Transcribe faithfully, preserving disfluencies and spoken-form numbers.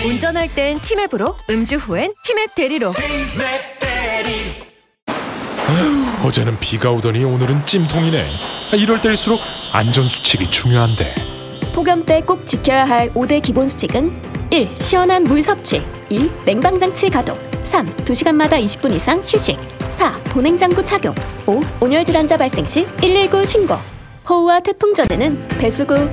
운전할 땐 티맵으로, 음주 후엔 티맵 대리로. 아휴, 어제는 비가 오더니 오늘은 찜통이네. 이럴 때일수록 안전수칙이 중요한데. 폭염 때 꼭 지켜야 할 오 대 기본 수칙은 일. 시원한 물 섭취. 이. 냉방장치 가동. 삼. 두 시간마다 이십 분 이상 휴식. 사. 보냉장구 착용. 오. 온열 질환자 발생 시 일일구 신고. 호우와 태풍 전에는 배수구,